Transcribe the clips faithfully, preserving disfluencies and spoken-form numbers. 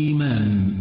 إيمان.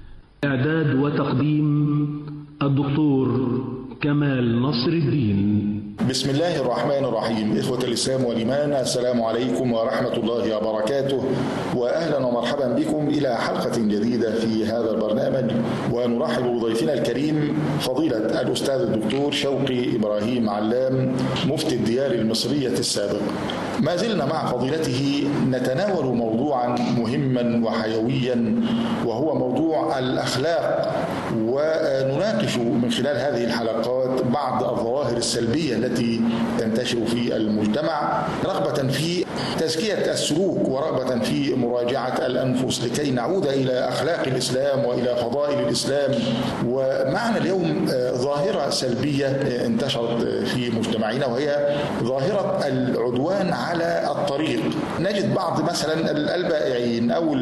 إعداد وتقديم الدكتور كمال نصر الدين. بسم الله الرحمن الرحيم. إخوة الإسلام والإيمان، السلام عليكم ورحمة الله وبركاته، وأهلا ومرحبا بكم إلى حلقة جديدة في هذا البرنامج. ونرحب بضيفنا الكريم فضيلة الأستاذ الدكتور شوقي إبراهيم علام، مفتي الديار المصرية السابق. ما زلنا مع فضيلته نتناول موضوعا مهما وحيويا، وهو موضوع الأخلاق، ونناقش من خلال هذه الحلقات بعض الظواهر السلبية التي تنتشر في المجتمع، رغبة في تزكية السلوك ورغبة في مراجعة الأنفس لكي نعود إلى أخلاق الإسلام وإلى فضائل الإسلام. ومعنا اليوم ظاهرة سلبية انتشرت في مجتمعنا، وهي ظاهرة العدوان على الطريق. نجد بعض مثلا البائعين أو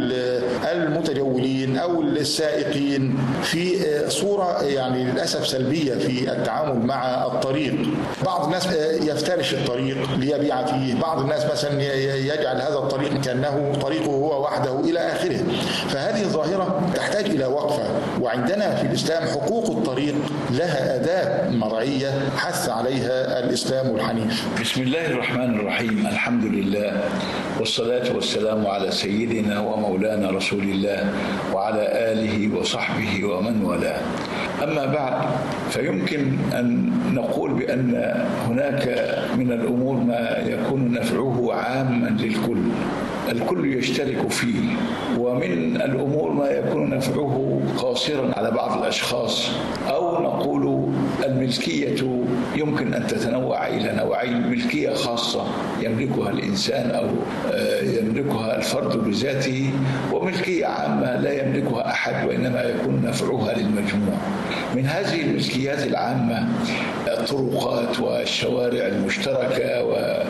المتجولين أو السائقين في صورة يعني للأسف سلبية في التعامل مع الطريق. بعض الناس يفترش الطريق ليبيع فيه، بعض الناس مثلا يجعل هذا الطريق كأنه طريقه هو وحده إلى آخره. فهذه الظاهرة تحتاج إلى وقفة، وعندنا في الإسلام حقوق الطريق لها آداب مرعية حث عليها الإسلام الحنيف. بسم الله الرحمن الرحيم. الحمد لله والصلاة والسلام على سيدنا ومولانا رسول الله وعلى آله وصحبه ومن والاه. أما بعد، فيمكن أن نقول بأن هناك من الأمور ما يكون نفعه عاما للكل، الكل يشترك فيه، ومن الأمور ما يكون نفعه قاصرا على بعض الأشخاص، أو نقول الملكية يمكن أن تتنوع إلى نوعين: ملكية خاصة يملكها الإنسان أو يملكها الفرد بذاته، وملكية عامة لا يملكها أحد وإنما يكون نفعها للمجموع. من هذه الملكيات العامة الطرقات والشوارع المشتركة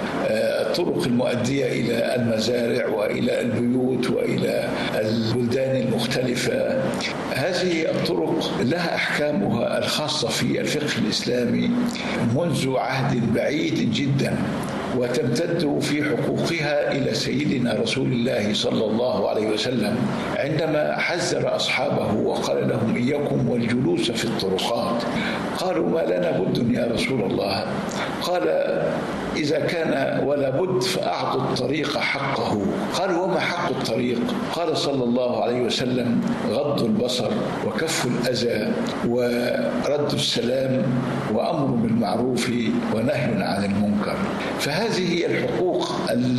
والطرق المؤدية إلى المزارع وإلى البيوت وإلى البلدان المختلفة. هذه الطرق لها أحكامها الخاصة في الفقه الإسلامي منذ عهد بعيد جدا، وتمتد في حقوقها إلى سيدنا رسول الله صلى الله عليه وسلم عندما حذر أصحابه وقال لهم: إياكم والجلوس في الطرقات. قالوا: ما لنا بد يا رسول الله؟ قال: إذا كان ولا بد فأعطوا الطريق حقه. قالوا: وما حق الطريق؟ قال صلى الله عليه وسلم: غض البصر وكف الأذى ورد السلام وأمر بالمعروف ونهي عن المنكر. فهذه هي الحقوق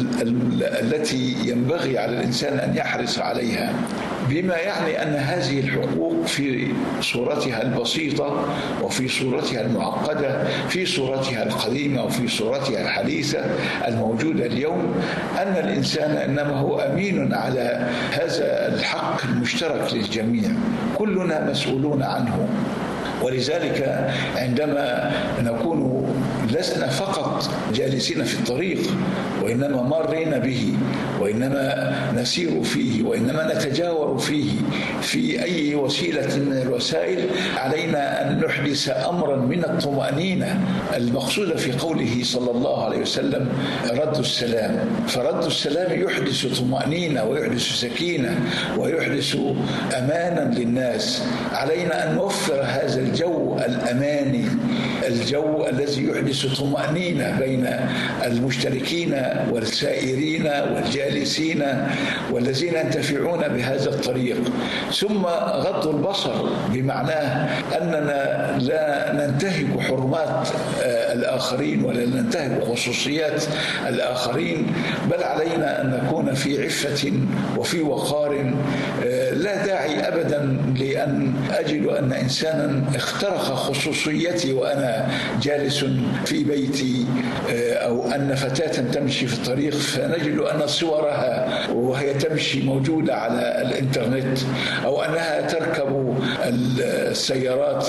التي ينبغي على الإنسان أن يحرص عليها، بما يعني أن هذه الحقوق في صورتها البسيطة وفي صورتها المعقدة، في صورتها القديمة وفي صورتها الحديثة الموجودة اليوم، أن الإنسان إنما هو أمين على هذا الحق المشترك للجميع، كلنا مسؤولون عنه. ولذلك عندما نكون لسنا فقط جالسين في الطريق، وإنما مارين به، وإنما نسير فيه، وإنما نتجاور فيه في أي وسيلة من الوسائل، علينا أن نحدث أمرا من الطمأنينة المقصودة في قوله صلى الله عليه وسلم: رد السلام. فرد السلام يحدث طمأنينة ويحدث سكينة ويحدث أمانا للناس. علينا أن نوفر هذا الجو الأماني، الجو الذي يحدث طمأنينة بين المشتركين والسائرين والجالسين والذين ينتفعون بهذا الطريق. ثم غض البصر بمعناه أننا لا ننتهك حرمات الآخرين ولا ننتهك خصوصيات الآخرين، بل علينا أن نكون في عفة وفي وقار. لا داعي أبدا لأن أجد أن إنسانا اخترق خصوصيتي وأنا جالس في بيتي، أو أن فتاة تمشي في الطريق فنجد أن صورها وهي تمشي موجودة على الإنترنت، أو أنها تركب السيارات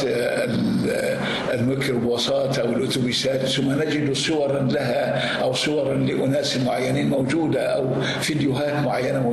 الميكروباصات أو الأتوبيسات ثم نجد صورا لها أو صورا لأناس معينين موجودة أو فيديوهات معينة موجودة.